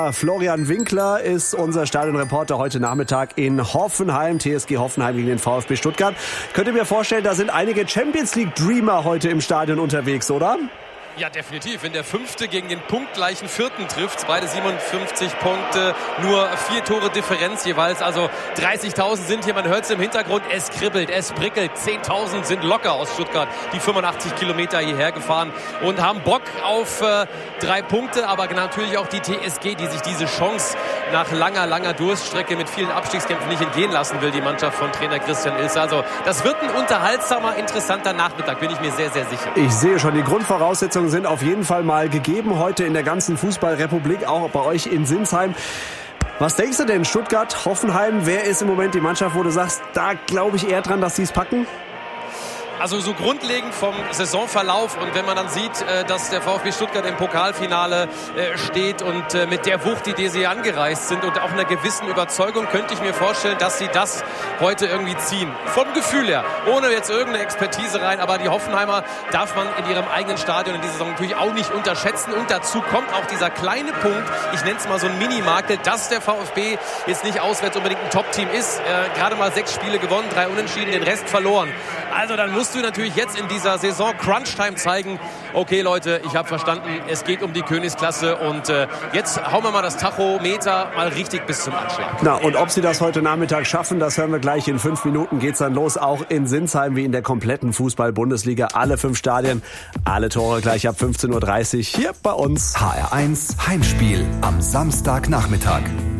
Florian Winkler ist unser Stadionreporter heute Nachmittag in Hoffenheim. TSG Hoffenheim gegen den VfB Stuttgart. Könnt ihr mir vorstellen, da sind einige Champions-League-Dreamer heute im Stadion unterwegs, oder? Ja, definitiv. Wenn der Fünfte gegen den punktgleichen Vierten trifft, beide 57 Punkte, nur 4 Tore Differenz jeweils. Also 30.000 sind hier, man hört es im Hintergrund, es kribbelt, es prickelt. 10.000 sind locker aus Stuttgart, die 85 Kilometer hierher gefahren und haben Bock auf 3 Punkte, aber natürlich auch die TSG, die sich diese Chance nach langer Durststrecke mit vielen Abstiegskämpfen nicht entgehen lassen will, die Mannschaft von Trainer Christian Ilse. Also das wird ein unterhaltsamer, interessanter Nachmittag, bin ich mir sehr, sehr sicher. Ich sehe schon, die Grundvoraussetzungen sind auf jeden Fall mal gegeben heute in der ganzen Fußballrepublik, auch bei euch in Sinsheim. Was denkst du denn, Stuttgart, Hoffenheim, wer ist im Moment die Mannschaft, wo du sagst, da glaube ich eher dran, dass sie es packen? Also so grundlegend vom Saisonverlauf und wenn man dann sieht, dass der VfB Stuttgart im Pokalfinale steht und mit der Wucht, die sie angereist sind und auch einer gewissen Überzeugung, könnte ich mir vorstellen, dass sie das heute irgendwie ziehen. Vom Gefühl her, ohne jetzt irgendeine Expertise rein, aber die Hoffenheimer darf man in ihrem eigenen Stadion in dieser Saison natürlich auch nicht unterschätzen und dazu kommt auch dieser kleine Punkt, ich nenne es mal so ein Minimakel, dass der VfB jetzt nicht auswärts unbedingt ein Top-Team ist, gerade mal 6 Spiele gewonnen, 3 Unentschieden, den Rest verloren. Also dann musst du natürlich jetzt in dieser Saison Crunch-Time zeigen, okay Leute, ich habe verstanden, es geht um die Königsklasse und jetzt hauen wir mal das Tachometer mal richtig bis zum Anschlag. Na, und ob sie das heute Nachmittag schaffen, das hören wir gleich. In 5 Minuten geht's dann los, auch in Sinsheim wie in der kompletten Fußball-Bundesliga. Alle 5 Stadien, alle Tore gleich ab 15.30 Uhr hier bei uns. HR1 Heimspiel am Samstagnachmittag.